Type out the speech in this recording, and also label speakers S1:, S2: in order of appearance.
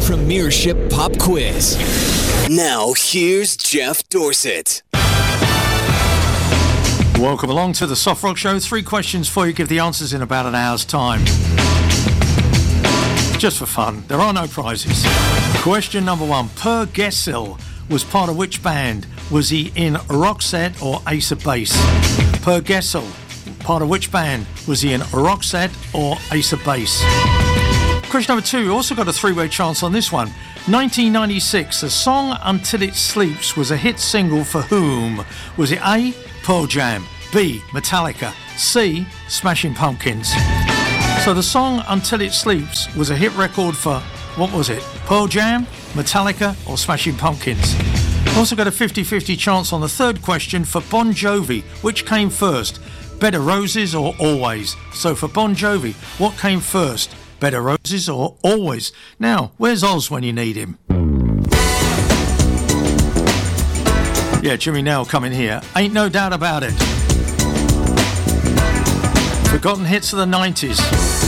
S1: Premiership Pop Quiz. Now, here's Jeff Dorset.
S2: Welcome along to the Soft Rock Show. 3 questions for you. Give the answers in about an hour's time. Just for fun. There are no prizes. Question number 1. Per Gessle was part of which band? Was he in Roxette or Ace of Base? Per Gessle, part of which band? Was he in Roxette or Ace of Base? Question number 2. You also got a 3-way chance on this one. 1996, the song Until It Sleeps was a hit single for whom? Was it A, Pearl Jam, B, Metallica, C, Smashing Pumpkins? So the song Until It Sleeps was a hit record for, what was it? Pearl Jam, Metallica or Smashing Pumpkins? Also got a 50-50 chance on the 3rd question for Bon Jovi. Which came first? Bed of Roses or Always? So for Bon Jovi, what came first? Bed of Roses or Always? Now, where's Oz when you need him? Yeah, Jimmy Nail coming here. Ain't no doubt about it. Forgotten hits of the 90s.